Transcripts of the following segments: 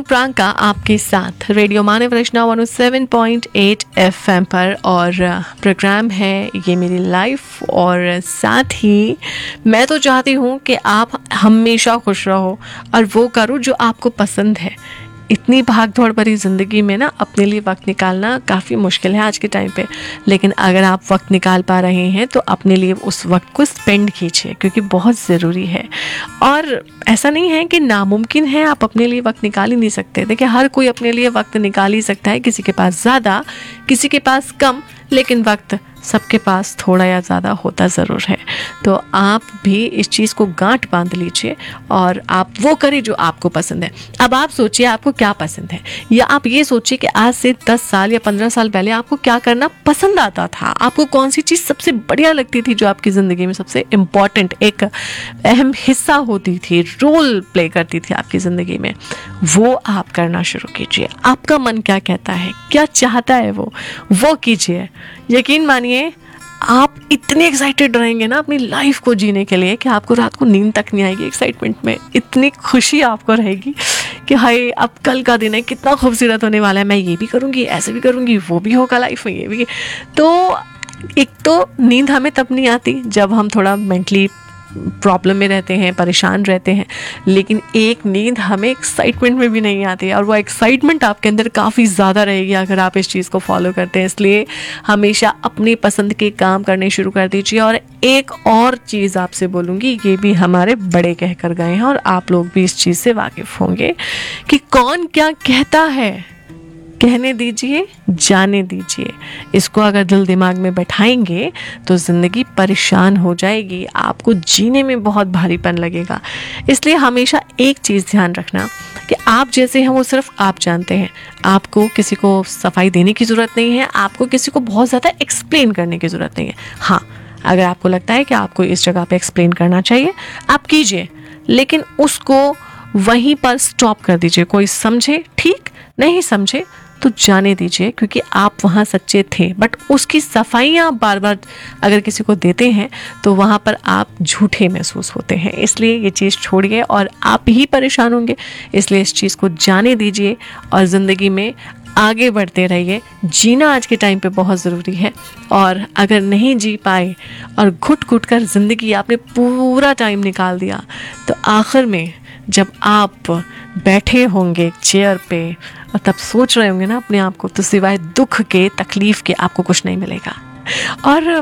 प्रांका आपके साथ रेडियो मानव रचना 107.8 FM पर और प्रोग्राम है ये मेरी लाइफ। और साथ ही मैं तो चाहती हूँ कि आप हमेशा खुश रहो और वो करो जो आपको पसंद है। इतनी भाग दौड़ भरी ज़िंदगी में ना अपने लिए वक्त निकालना काफ़ी मुश्किल है आज के टाइम पे, लेकिन अगर आप वक्त निकाल पा रहे हैं तो अपने लिए उस वक्त को स्पेंड कीजिए क्योंकि बहुत ज़रूरी है। और ऐसा नहीं है कि नामुमकिन है आप अपने लिए वक्त निकाल ही नहीं सकते। देखिए हर कोई अपने लिए वक्त निकाल ही सकता है, किसी के पास ज़्यादा किसी के पास कम, लेकिन वक्त सबके पास थोड़ा या ज़्यादा होता ज़रूर है। तो आप भी इस चीज़ को गांठ बांध लीजिए और आप वो करें जो आपको पसंद है। अब आप सोचिए आपको क्या पसंद है, या आप ये सोचिए कि आज से 10 साल या 15 साल पहले आपको क्या करना पसंद आता था। आपको कौन सी चीज़ सबसे बढ़िया लगती थी, जो आपकी ज़िंदगी में सबसे इम्पॉर्टेंट एक अहम हिस्सा होती थी, रोल प्ले करती थी आपकी ज़िंदगी में। वो आप करना शुरू कीजिए। आपका मन क्या कहता है, क्या चाहता है, वो कीजिए। यकीन मानिए आप इतने एक्साइटेड रहेंगे ना अपनी लाइफ को जीने के लिए कि आपको रात को नींद तक नहीं आएगी। एक्साइटमेंट में इतनी खुशी आपको रहेगी कि हाय अब कल का दिन है, कितना खूबसूरत होने वाला है, मैं ये भी करूँगी, ऐसे भी करूँगी, वो भी होगा लाइफ में, ये भी। तो एक तो नींद हमें तब नहीं आती जब हम थोड़ा मेंटली प्रॉब्लम में रहते हैं, परेशान रहते हैं, लेकिन एक नींद हमें एक्साइटमेंट में भी नहीं आती, और वो एक्साइटमेंट आपके अंदर काफ़ी ज़्यादा रहेगी अगर आप इस चीज़ को फॉलो करते हैं। इसलिए हमेशा अपनी पसंद के काम करने शुरू कर दीजिए। और एक और चीज़ आपसे बोलूँगी, ये भी हमारे बड़े कह कर गए हैं और आप लोग भी इस चीज़ से वाकिफ़ होंगे कि कौन क्या कहता है कहने दीजिए, जाने दीजिए। इसको अगर दिल दिमाग में बैठाएंगे तो ज़िंदगी परेशान हो जाएगी, आपको जीने में बहुत भारीपन लगेगा। इसलिए हमेशा एक चीज़ ध्यान रखना कि आप जैसे हैं वो सिर्फ आप जानते हैं। आपको किसी को सफाई देने की ज़रूरत नहीं है, आपको किसी को बहुत ज़्यादा एक्सप्लेन करने की ज़रूरत नहीं है। हाँ, अगर आपको लगता है कि आपको इस जगह पे एक्सप्लेन करना चाहिए, आप कीजिए, लेकिन उसको वहीं पर स्टॉप कर दीजिए। कोई समझे ठीक, नहीं समझे तो जाने दीजिए, क्योंकि आप वहाँ सच्चे थे। बट उसकी सफाइयाँ बार बार अगर किसी को देते हैं तो वहाँ पर आप झूठे महसूस होते हैं। इसलिए ये चीज़ छोड़िए और आप ही परेशान होंगे। इसलिए इस चीज़ को जाने दीजिए और ज़िंदगी में आगे बढ़ते रहिए। जीना आज के टाइम पे बहुत ज़रूरी है, और अगर नहीं जी पाए और घुट घुट कर ज़िंदगी आपने पूरा टाइम निकाल दिया, तो आखिर में जब आप बैठे होंगे चेयर पे और तब सोच रहे होंगे ना अपने आप को, तो सिवाय दुख के, तकलीफ़ के आपको कुछ नहीं मिलेगा। और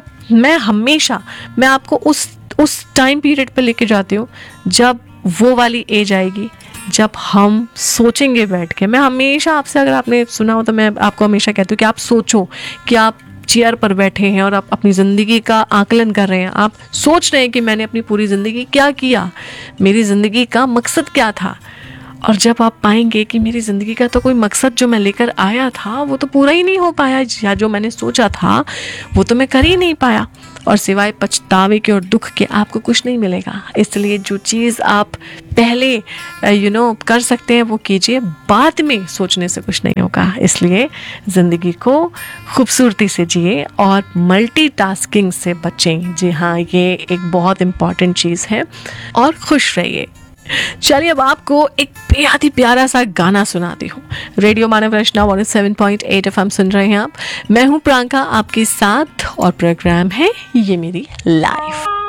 मैं आपको उस टाइम पीरियड पे लेके जाती हूँ जब वो वाली एज आएगी जब हम सोचेंगे बैठ के। मैं हमेशा आपसे, अगर आपने सुना हो तो मैं आपको हमेशा कहती हूँ कि आप सोचो कि आप चेयर पर बैठे हैं और आप अपनी ज़िंदगी का आकलन कर रहे हैं। आप सोच रहे हैं कि मैंने अपनी पूरी ज़िंदगी क्या किया, मेरी ज़िंदगी का मकसद क्या था। और जब आप पाएंगे कि मेरी ज़िंदगी का तो कोई मकसद जो मैं लेकर आया था वो तो पूरा ही नहीं हो पाया, या जो मैंने सोचा था वो तो मैं कर ही नहीं पाया, और सिवाय पछतावे के और दुख के आपको कुछ नहीं मिलेगा। इसलिए जो चीज़ आप पहले कर सकते हैं वो कीजिए, बाद में सोचने से कुछ नहीं होगा। इसलिए ज़िंदगी को खूबसूरती से जिए और मल्टीटास्किंग से बचें। जी हाँ, ये एक बहुत इम्पॉर्टेंट चीज़ है। और खुश रहिए। चलिए अब आपको एक बेहद ही प्यारा सा गाना सुनाती हूँ। रेडियो मानव रचना 107.8 FM सुन रहे हैं आप। मैं हूँ प्रांका आपके साथ और प्रोग्राम है ये मेरी लाइफ।